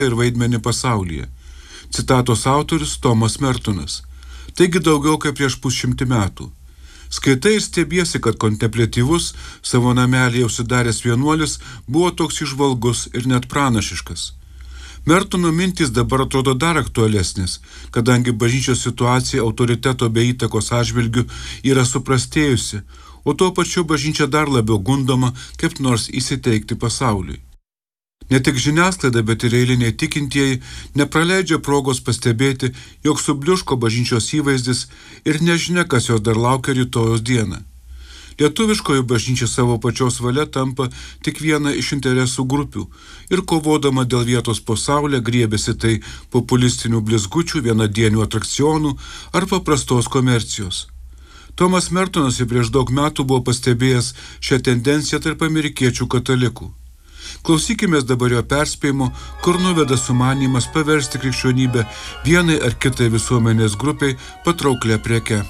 ir vaidmenį pasaulyje. Citatos autorius Tomas Mertonas. Taigi daugiau kaip prieš 100 metų. Skaitai ir stebiesi, kad kontempliatyvus, savo namelėje užsidaręs vienuolis buvo toks įžvalgus ir net pranašiškas. Mertono mintys dabar atrodo dar aktualesnės, kadangi bažnyčios situacija autoriteto bei įtakos atžvilgiu yra suprastėjusi, o tuo pačiu bažnyčia dar labiau gundoma kaip nors įsiteikti pasauliui. Ne tik žiniasklaida, bet ir eiliniai tikintieji nepraleidžia progos pastebėti, jog subliuško bažnyčios įvaizdis ir nežinia, kas jos dar laukia rytojos dieną. Lietuviškoji bažnyčia savo pačios valia tampa tik viena iš interesų grupių ir kovodama dėl vietos po saulę griebėsi tai populistinių blizgučių, vienadienių atrakcionų ar paprastos komercijos. Tomas Mertonas jau prieš daug metų buvo pastebėjęs šią tendenciją tarp amerikiečių katalikų. Klausykimės dabar jo perspėjimo, kur nuveda sumanymas paversti krikščionybę vienai ar kitai visuomenės grupiai patrauklia preke.